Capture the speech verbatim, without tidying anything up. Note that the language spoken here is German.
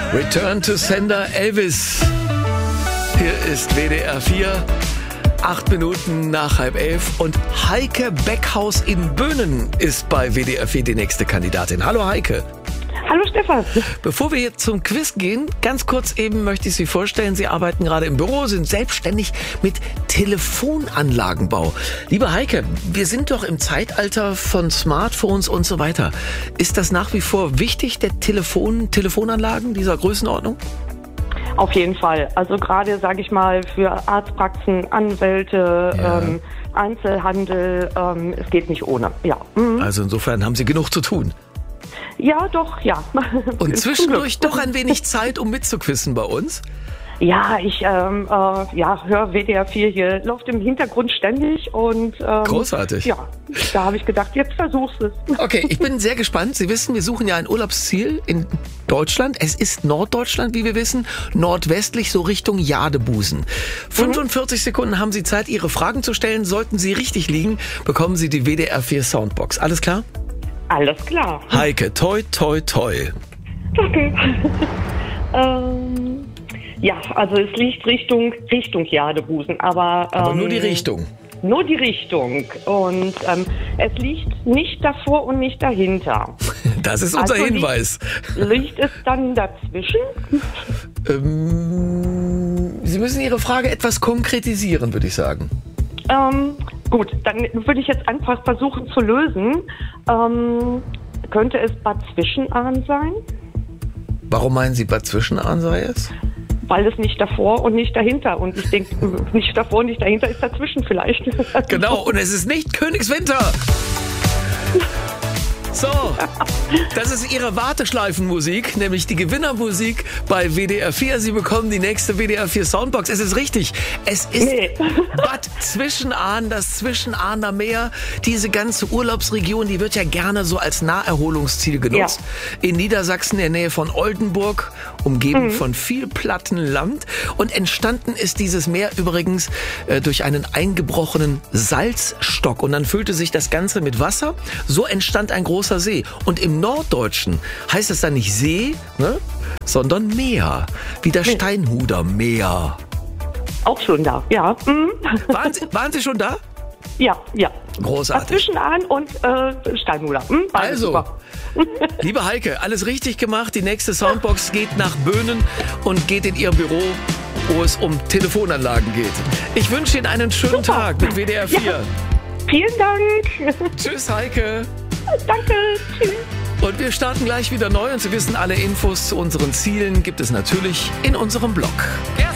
Return to Sender Elvis. Hier ist W D R vier, acht Minuten nach halb elf und Heike Beckhaus in Böhnen ist bei W D R vier die nächste Kandidatin. Hallo Heike. Hallo Stefan. Bevor wir jetzt zum Quiz gehen, ganz kurz eben möchte ich Sie vorstellen, Sie arbeiten gerade im Büro, sind selbstständig mit Telefonanlagenbau. Liebe Heike, wir sind doch im Zeitalter von Smartphones und so weiter. Ist das nach wie vor wichtig, der Telefon, Telefonanlagen dieser Größenordnung? Auf jeden Fall. Also gerade, sage ich mal, für Arztpraxen, Anwälte, Ja. ähm, Einzelhandel, ähm, es geht nicht ohne. Ja. Mhm. Also insofern haben Sie genug zu tun. Ja, doch, ja. Und zwischendurch doch ein wenig Zeit, um mitzuquissen bei uns? Ja, ich ähm, äh, ja, höre W D R vier hier, läuft im Hintergrund ständig und ähm, Großartig. Ja, da habe ich gedacht, jetzt versuchst du es. Okay, ich bin sehr gespannt. Sie wissen, wir suchen ja ein Urlaubsziel in Deutschland. Es ist Norddeutschland, wie wir wissen, nordwestlich, so Richtung Jadebusen. fünfundvierzig Sekunden haben Sie Zeit, Ihre Fragen zu stellen. Sollten Sie richtig liegen, bekommen Sie die W D R vier Soundbox. Alles klar? Alles klar. Heike, toi, toi, toi. Danke. ähm, ja, also es liegt Richtung, Richtung Jadebusen, aber... Aber ähm, nur die Richtung. Nur die Richtung. Und ähm, es liegt nicht davor und nicht dahinter. Das ist unser Also Hinweis. Liegt, liegt es dann dazwischen? Ähm, Sie müssen Ihre Frage etwas konkretisieren, würde ich sagen. Ähm, gut, dann würde ich jetzt einfach versuchen zu lösen. Ähm, könnte es Bad Zwischenahn sein? Warum meinen Sie, Bad Zwischenahn sei es? Weil es nicht davor und nicht dahinter. Und ich denke, nicht davor und nicht dahinter ist dazwischen vielleicht. Genau, und es ist nicht Königswinter. So, das ist Ihre Warteschleifenmusik, nämlich die Gewinnermusik bei W D R vier. Sie bekommen die nächste W D R vier Soundbox. Es ist richtig. Es ist Nee. Bad Zwischenahn, das Zwischenahner Meer. Diese ganze Urlaubsregion, die wird ja gerne so als Naherholungsziel genutzt. Ja. In Niedersachsen, in der Nähe von Oldenburg, umgeben mhm. von viel plattem Land. Und entstanden ist dieses Meer übrigens äh, durch einen eingebrochenen Salzstock. Und dann füllte sich das Ganze mit Wasser. So entstand ein großer See. Und im Norddeutschen heißt es dann nicht See, ne, sondern Meer. Wie das Steinhuder Meer. Auch schon da, ja. Mhm. Waren Sie, waren Sie schon da? Ja, ja. Großartig. Zwischenahn und äh, Steinhuder. Mhm, also, super. Liebe Heike, alles richtig gemacht. Die nächste Soundbox geht nach Böhnen und geht in Ihr Büro, wo es um Telefonanlagen geht. Ich wünsche Ihnen einen schönen Super. Tag mit W D R vier. Ja. Vielen Dank. Tschüss, Heike. Danke. Tschüss. Und wir starten gleich wieder neu und Sie wissen, alle Infos zu unseren Zielen gibt es natürlich in unserem Blog.